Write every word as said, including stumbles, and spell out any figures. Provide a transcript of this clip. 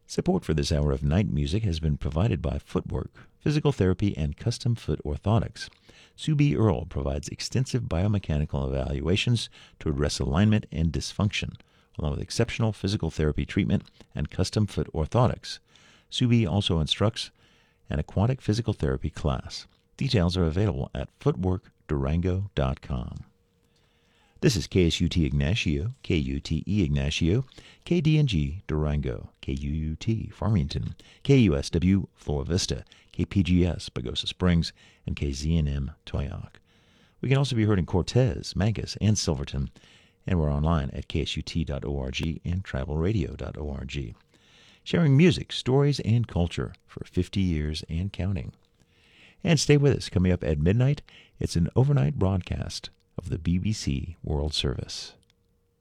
Support for this hour of night music has been provided by Footwork, Physical Therapy, and Custom Foot Orthotics. Sue B. Earle provides extensive biomechanical evaluations to address alignment and dysfunction, along with exceptional physical therapy treatment and custom foot orthotics. Sue B. also instructs an aquatic physical therapy class. Details are available at footwork durango dot com. This is K S U T Ignacio, K U T E Ignacio, K D N G Durango, K U U T Farmington, K U S W Flora Vista, K P G S Pagosa Springs, and K Z N M Toyoak. We can also be heard in Cortez, Mancos, and Silverton, and we're online at K S U T dot org and travel radio dot org. Sharing music, stories, and culture for fifty years and counting. And stay with us. Coming up at midnight, it's an overnight broadcast of the B B C World Service.